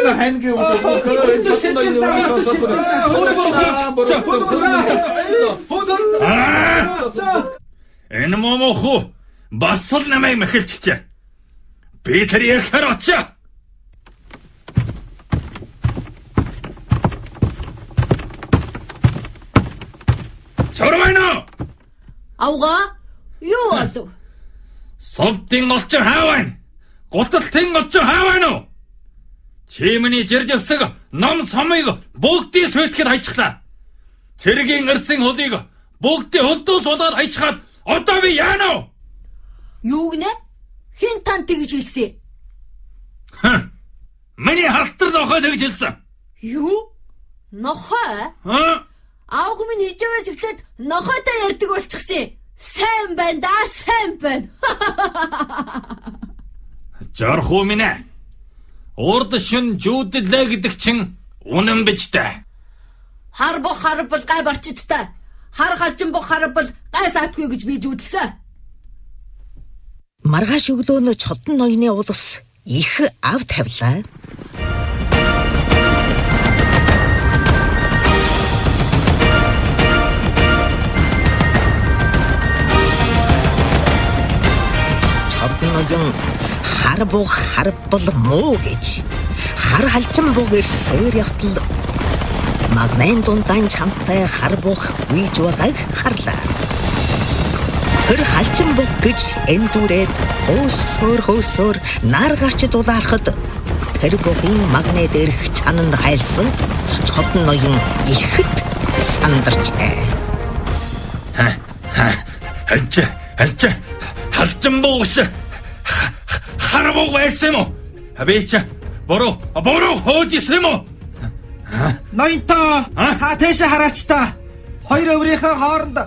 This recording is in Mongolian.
хайнгийн Энэ момоху бас л намайг махилччихжээ. Би тэр ярихаар очоо. Чорвайно. Ауга? Юу болов? Совдын олчин хаавайн. Гуталтын олчин хаавайн уу? Чимэний жиржавсаг ном сомыг бүгдийг сүйтгэд хайчихлаа. Цэргийн эрсэн хөлийг бүгдийг хөлдөө суулгаад хайчихад одоо би яана уу? Юу гинэ? Хин тань тэгж хэлсэн? Миний халтар нохой тэгж хэлсэн. Юу? Нохой? Аавг минь хижээвэ зэвлээд нохойтой ярьдаг болчихсон. Сайн байна да, сайн байна. Жархуу минь. Урд шин жүүдэдлээ гэдэг чинь үнэн биз дээ. Хар бох харбал гай барчидтай. Хар халжин бох харбал гай саатгүй гэж би жүүдэлсэн. Маргааш өглөөнөө Чодон ноёны улс их ав тавилаа. Чодон ноён хар бух харбал муу гэж хар халжин буг ирсээр явтал магнайн дундаан чамтай хар бух үйж байгааг харлаа. Тэр халжин буг гэж эндүрээд хөөсөөр нар гарч дулаархад тэр бугийн магнай дээрх чананд хайлсан Чодон ноён ихэд сандарчээ. Анча халжин бугш хар буг байсан юм уу? Абич бороо хөөж исэн юм уу? Ноёнтоо та тийш хараач та. Хоёр өврийнхээ хооронд